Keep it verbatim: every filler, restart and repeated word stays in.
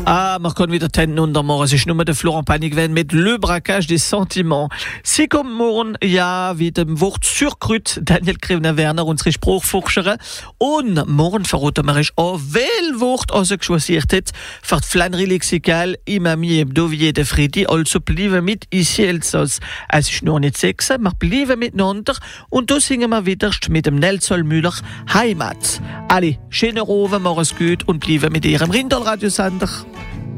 Ah, man kann wieder tenten unter morgen. Es ist nur der Florent Pagny gewesen mit Le Braquage des Sentiments. Sie kommen morgen, ja, wie dem Wort Surkrüt, Daniel Krivner-Werner, unsere Spruchforscherin. Und morgen verraten wir euch auch, welches Wort also geschwasiert hat, für die Flannerie lexikal, Imami Dovier de Freddy. Also bleiben mit ici Elsass. Es ist noch nicht sechs, wir bleiben miteinander. Und da singen wir wieder mit dem Nelson Müller Heimat. Alle, schöne Ruhe, morgens gut und bleiben mit ihrem Rindal-Radiosender.